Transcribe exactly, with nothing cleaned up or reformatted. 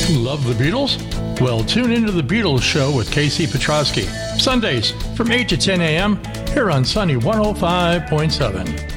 Love the Beatles? Well, tune into The Beatles Show with Casey Petrosky, Sundays from eight to ten a.m. here on Sunny one oh five point seven.